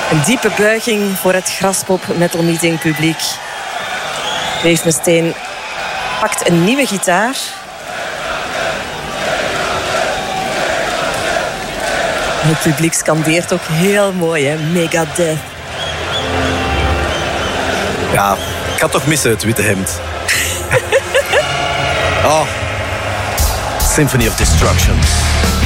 Een diepe buiging voor het Graspop Metal Meeting publiek. Dave Mustaine pakt een nieuwe gitaar. Het publiek scandeert ook heel mooi, hè? Megadeth. Ja, ik ga toch missen het witte hemd. Oh. Symphony of Destruction.